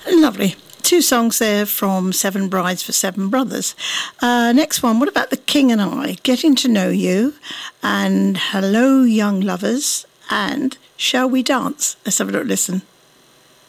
Lovely. Two songs there from Seven Brides for Seven Brothers. Next one, what about The King and I? Getting to Know You, and Hello Young Lovers, and Shall We Dance? Let's have a little listen.